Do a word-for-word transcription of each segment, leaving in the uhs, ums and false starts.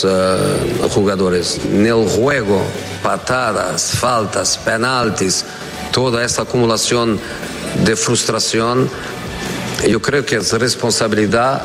los uh, jugadores. En el juego, patadas, faltas, penaltis, toda esta acumulación de frustración, yo creo que es responsabilidad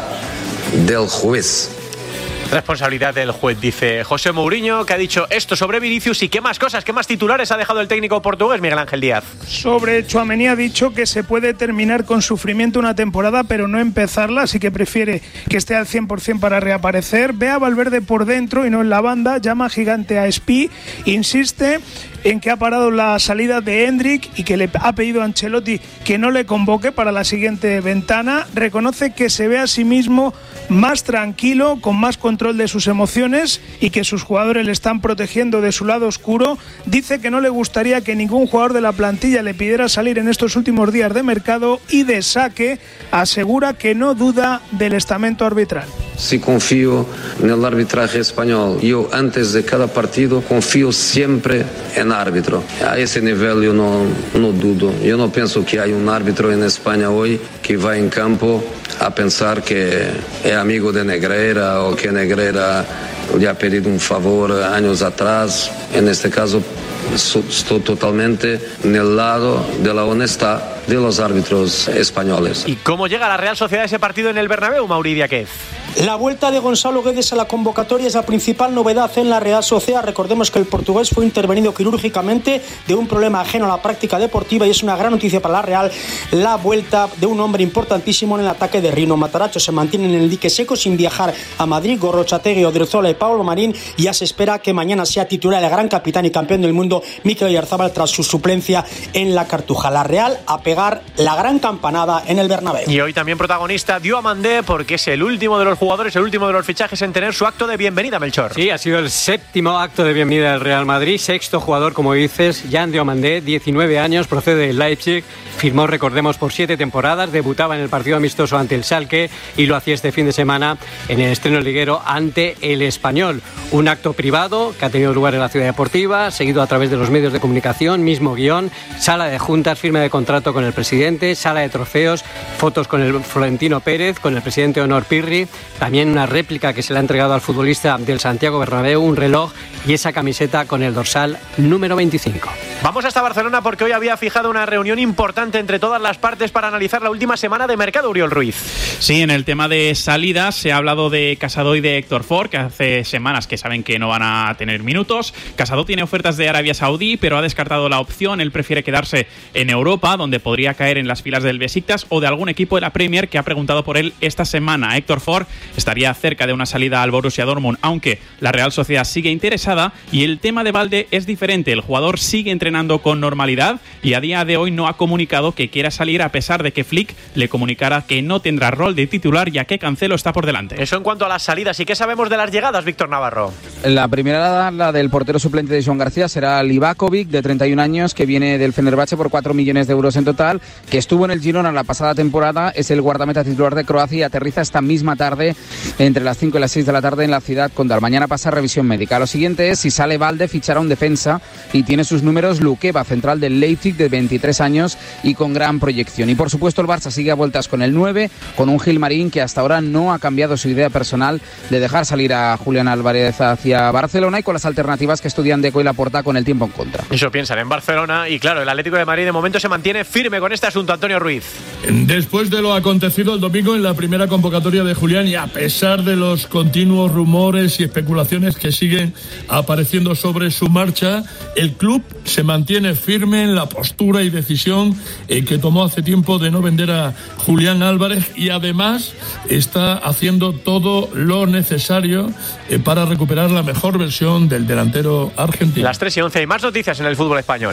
del juez. Responsabilidad del juez, dice José Mourinho, que ha dicho esto sobre Vinicius. ¿Y qué más cosas, qué más titulares ha dejado el técnico portugués, Miguel Ángel Díaz? Sobre Tchouaméni ha dicho que se puede terminar con sufrimiento una temporada, pero no empezarla, así que prefiere que esté al cien por ciento para reaparecer. Ve a Valverde por dentro y no en la banda, llama gigante a Spi, insiste en que ha parado la salida de Hendrik y que le ha pedido a Ancelotti que no le convoque para la siguiente ventana. Reconoce que se ve a sí mismo más tranquilo, con más control de sus emociones y que sus jugadores le están protegiendo de su lado oscuro. Dice que no le gustaría que ningún jugador de la plantilla le pidiera salir en estos últimos días de mercado y de saque. Asegura que no duda del estamento arbitral. Si confío en el arbitraje español, yo antes de cada partido confío siempre en árbitro. A ese nivel yo no, no dudo. Yo no pienso que hay un árbitro en España hoy que va en campo a pensar que es amigo de Negreira o que Negreira le ha pedido un favor años atrás. En este caso estoy totalmente en el lado de la honestidad de los árbitros españoles. ¿Y cómo llega la Real Sociedad a ese partido en el Bernabéu, Mauri Diáquez? La vuelta de Gonzalo Guedes a la convocatoria es la principal novedad en la Real Sociedad. Recordemos que el portugués fue intervenido quirúrgicamente de un problema ajeno a la práctica deportiva y es una gran noticia para la Real la vuelta de un hombre importantísimo en el ataque de Rino. Mataracho se mantiene en el dique seco sin viajar a Madrid. Gorrochategui, Odriozola y Pablo Marín. Ya se espera que mañana sea titular el gran capitán y campeón del mundo Mikel Oyarzabal tras su suplencia en la Cartuja. La Real a pegar la gran campanada en el Bernabéu. Y hoy también protagonista Diomandé, porque es el último de los jugadores, el último de los fichajes en tener su acto de bienvenida, Melchor. Sí, ha sido el séptimo acto de bienvenida del Real Madrid, sexto jugador, como dices, Jan Diomandé, diecinueve años, procede del Leipzig, firmó, recordemos, por siete temporadas, debutaba en el partido amistoso ante el Schalke y lo hacía este fin de semana en el estreno liguero ante el Español. Un acto privado que ha tenido lugar en la Ciudad Deportiva, seguido a través de los medios de comunicación, mismo guión, sala de juntas, firma de contrato con el presidente, sala de trofeos, fotos con el Florentino Pérez, con el presidente Onor Pirri, también una réplica que se le ha entregado al futbolista del Santiago Bernabéu, un reloj y esa camiseta con el dorsal número veinticinco. Vamos hasta Barcelona porque hoy había fijado una reunión importante entre todas las partes para analizar la última semana de mercado, Oriol Ruiz. Sí, en el tema de salidas se ha hablado de Casado y de Héctor Ford, que hace semanas que saben que no van a tener minutos. Casado tiene ofertas de Arabia Saudí, pero ha descartado la opción. Él prefiere quedarse en Europa, donde podría caer en las filas del Besiktas o de algún equipo de la Premier que ha preguntado por él esta semana. Héctor Ford estaría cerca de una salida al Borussia Dortmund, aunque la Real Sociedad sigue interesada, y el tema de Balde es diferente. El jugador sigue entrenando con normalidad y a día de hoy no ha comunicado que quiera salir, a pesar de que Flick le comunicara que no tendrá rol de titular ya que Cancelo está por delante. Eso en cuanto a las salidas. ¿Y qué sabemos de las llegadas, Víctor Navarro? La primera, la del portero suplente de Joan García, será Livakovic, de treinta y un años, que viene del Fenerbahce por cuatro millones de euros en total, que estuvo en el Girona la pasada temporada, es el guardameta titular de Croacia y aterriza esta misma tarde entre las cinco y las seis de la tarde en la ciudad condal. Mañana pasa revisión médica. Lo siguiente es, si sale Balde, fichará un defensa y tiene sus números Lukeba, central del Leipzig, de veintitrés años y con gran proyección. Y por supuesto el Barça sigue a vueltas con el nueve, con un Gilmarín que hasta ahora no ha cambiado su idea personal de dejar salir a Julián Álvarez hacia Barcelona, y con las alternativas que estudian Deco y Laporta con el tiempo en contra. Eso piensan en Barcelona, y claro, el Atlético de Madrid de momento se mantiene firme con este asunto. Antonio Ruiz. Después de lo acontecido el domingo en la primera convocatoria de Julián, y a pesar de los continuos rumores y especulaciones que siguen apareciendo sobre su marcha, el club se mantiene firme en la postura y decisión eh, que tomó hace tiempo de no vender a Julián Álvarez, y además está haciendo todo lo necesario eh, para recuperar la mejor versión del delantero argentino. Las tres y once hay más noticias en el fútbol español.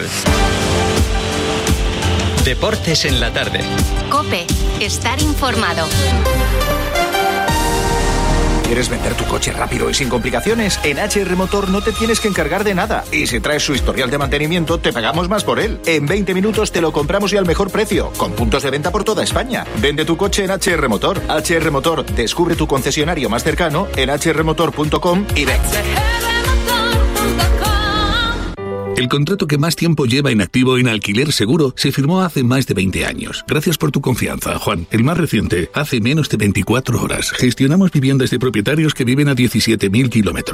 Deportes en la tarde. COPE. Estar informado. ¿Quieres vender tu coche rápido y sin complicaciones? En H R Motor no te tienes que encargar de nada. Y si traes su historial de mantenimiento, te pagamos más por él. En veinte minutos te lo compramos y al mejor precio, con puntos de venta por toda España. Vende tu coche en H R Motor. H R Motor, descubre tu concesionario más cercano en h r motor punto com y ven. El contrato que más tiempo lleva en activo en Alquiler Seguro se firmó hace más de veinte años. Gracias por tu confianza, Juan. El más reciente, hace menos de veinticuatro horas. Gestionamos viviendas de propietarios que viven a diecisiete mil kilómetros.